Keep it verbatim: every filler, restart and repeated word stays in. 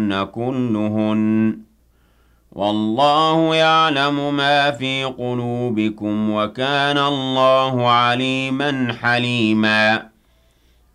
لهن كلهن والله يعلم ما في قلوبكم وكان الله عليما حليما